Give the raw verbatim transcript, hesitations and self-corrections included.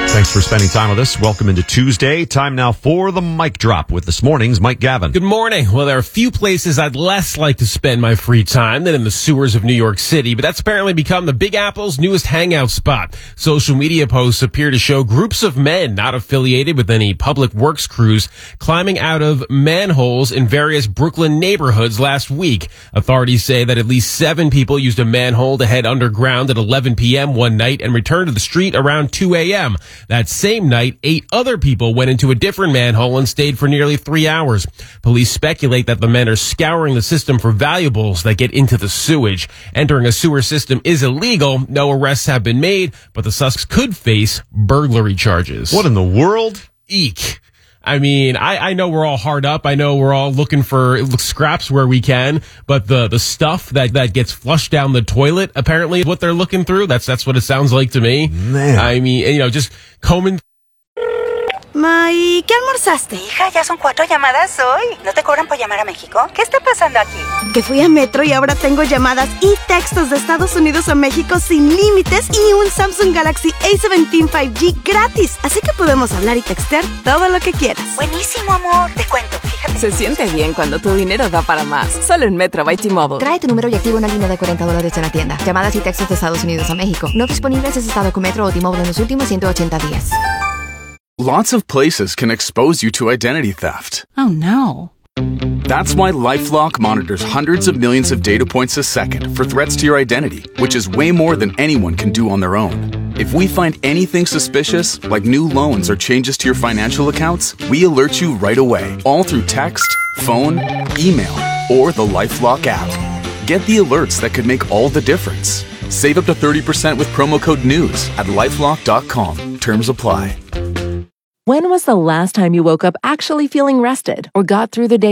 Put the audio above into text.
Thanks for spending time with us. Welcome into Tuesday. Time now for the Mic Drop with this morning's Mike Gavin. Good morning. Well, there are a few places I'd less like to spend my free time than in the sewers of New York City, but that's apparently become the Big Apple's newest hangout spot. Social media posts appear to show groups of men not affiliated with any public works crews climbing out of manholes in various Brooklyn neighborhoods last week. Authorities say that at least seven people used a manhole to head underground at eleven p.m. one night and return to the street around two a.m. That same night, eight other people went into a different manhole and stayed for nearly three hours. Police speculate that the men are scouring the system for valuables that get into the sewage. Entering a sewer system is illegal. No arrests have been made, but the suspects could face burglary charges. What in the world? Eek. I mean, I, I know we're all hard up. I know we're all looking for scraps where we can, but the, the stuff that, that gets flushed down the toilet, apparently, what they're looking through, that's, that's what it sounds like to me. Man. I mean, you know, just combing. Ma, ¿y qué almorzaste? Hija, ya son cuatro llamadas hoy. ¿No te cobran por llamar a México? ¿Qué está pasando aquí? Que fui a Metro y ahora tengo llamadas y textos de Estados Unidos a México sin límites y un Samsung Galaxy A diecisiete cinco G gratis. Así que podemos hablar y textear todo lo que quieras. Buenísimo, amor. Te cuento, fíjate. Se siente bien cuando tu dinero da para más. Solo en Metro by T-Mobile. Trae tu número y activa una línea de cuarenta dólares en la tienda. Llamadas y textos de Estados Unidos a México. No disponibles en estado con Metro o T-Mobile en los últimos ciento ochenta días. Lots of places can expose you to identity theft. Oh, no. That's why LifeLock monitors hundreds of millions of data points a second for threats to your identity, which is way more than anyone can do on their own. If we find anything suspicious, like new loans or changes to your financial accounts, we alert you right away, all through text, phone, email, or the LifeLock app. Get the alerts that could make all the difference. Save up to thirty percent with promo code NEWS at lifelock dot com. Terms apply. When was the last time you woke up actually feeling rested or got through the day